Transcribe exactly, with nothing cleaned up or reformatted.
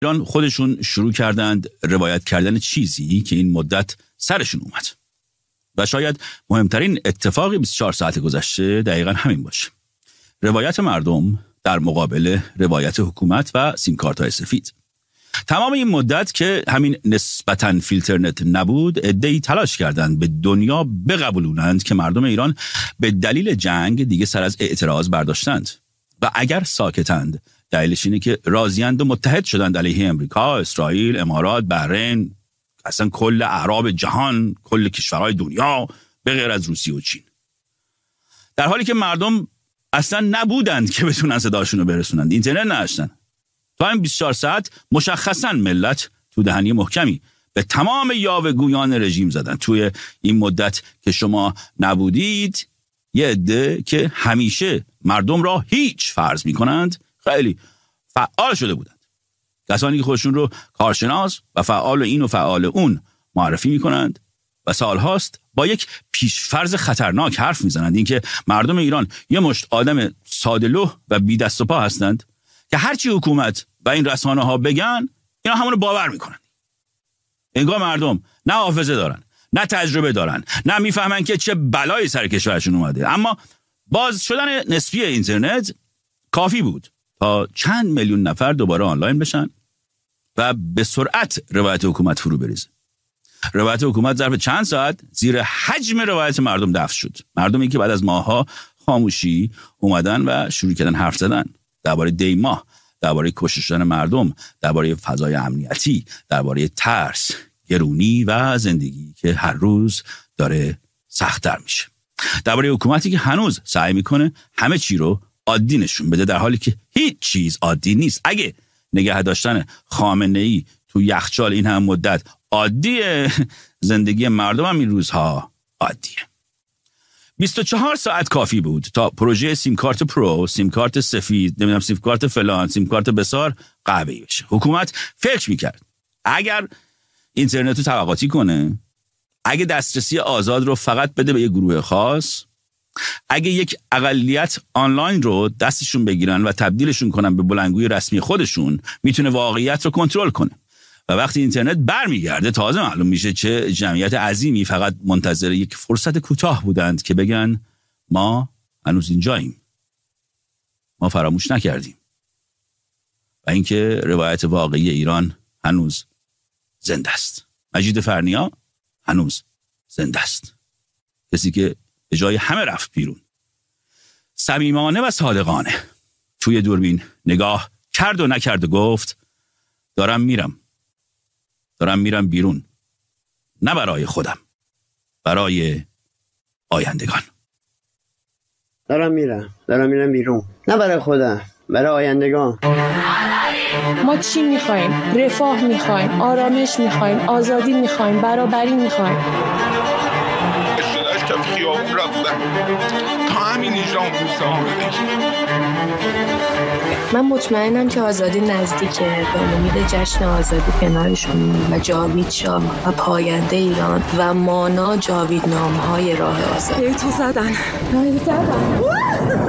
ایران خودشون شروع کردند روایت کردن چیزی که این مدت سرشون اومد و شاید مهمترین اتفاقی بیست و چهار ساعت گذشته دقیقاً همین باشه. روایت مردم در مقابل روایت حکومت و سیمکارت‌های سفید. تمام این مدت که همین نسبتاً فیلترنت نبود، عده‌ای تلاش کردند به دنیا بقبولونند که مردم ایران به دلیل جنگ دیگه سر از اعتراض برداشتند و اگر ساکتند دلیلش اینه که راضیند و متحد شدند علیه امریکا، اسرائیل، امارات، بحرین، اصلا کل اعراب جهان، کل کشورهای دنیا به غیر از روسیه و چین. در حالی که مردم اصلا نبودند که بتونن صداشون رو برسونند، اینترنت نداشتن. تا این بیست و چهار ساعت مشخصا ملت تو دهنی محکمی به تمام یاوه‌گویان رژیم زدن. توی این مدت که شما نبودید، یه عده که همیشه مردم را هیچ فرض میکنند خیلی فعال شده بودند. کسانی که خودشون رو کارشناس و فعال این و فعال اون معرفی میکنند و سالهاست با یک پیشفرض خطرناک حرف میزنند، اینکه مردم ایران یه مشت آدم ساده‌لوح و بی دست و پا هستند که هرچی حکومت و این رسانه ها بگن اینا همون رو باور میکنن. انگار مردم نه حافظه دارن، نه تجربه دارن، نه میفهمن که چه بلایی سر کشورشون اومده. اما باز شدن نسبی اینترنت کافی بود تا چند میلیون نفر دوباره آنلاین بشن و به سرعت روایت حکومت فرو بریزه. روایت حکومت ظرف چند ساعت زیر حجم روایت مردم دفن شد. مردمی که بعد از ماه‌ها خاموشی اومدن و شروع کردن حرف زدن درباره دی ماه، درباره کشته شدن مردم، درباره فضای امنیتی، درباره ترس، گرونی و زندگی که هر روز داره سخت‌تر میشه. درباره حکومتی که هنوز سعی میکنه همه چی رو عادی نشون بده، در حالی که هیچ چیز عادی نیست. اگه نگه داشتن خامنه‌ای تو یخچال این هم مدت عادیه، زندگی مردم هم این روزها عادیه. بیست و چهار ساعت کافی بود تا پروژه سیم کارت پرو، سیم کارت سفید، نمیدونم سیم کارت فلان، سیم کارت بسار قهوه‌ای بشه. حکومت فکر میکرد اگر اینترنت رو طبقاتی کنه، اگه دسترسی آزاد رو فقط بده به یه گروه خاص، اگه یک اقلیت آنلاین رو دستشون بگیرن و تبدیلشون کنن به بلندگوی رسمی خودشون، میتونه واقعیت رو کنترل کنه. و وقتی اینترنت برمیگرده تازه معلوم میشه چه جمعیت عظیمی فقط منتظر یک فرصت کوتاه بودند که بگن ما هنوز اینجاییم، ما فراموش نکردیم و اینکه روایت واقعی ایران هنوز زنده است. مجید فرنیا هنوز زنده است، کسی که به جای همه رفت بیرون، صمیمانه و صادقانه توی دوربین نگاه کرد و نکرد و گفت دارم میرم دارم میرم بیرون، نه برای خودم، برای آیندگان. دارم میرم دارم میرم بیرون، نه برای خودم، برای آیندگان. ما چی میخوایم؟ رفاه میخوایم، آرامش میخوایم، آزادی میخوایم، برابری میخوایم. اشتراش کف خیابون رفتن تا همین اجرام بوستان رو بگیم. من مطمئنم که آزادی نزدیکه. به امید جشن آزادی کنارشون و جاوید شاه و پاینده ایران و مانا جاوید نامهای راه آزادی. تو زدن تو زدن